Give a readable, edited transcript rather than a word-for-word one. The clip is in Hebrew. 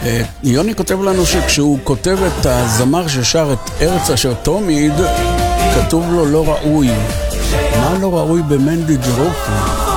יוני כותב לנו שכשהוא כותב את הזמר ששר את ארץ אשר תומיד, כתוב לו לא ראוי. מה לא ראוי במנדי ג'רופי?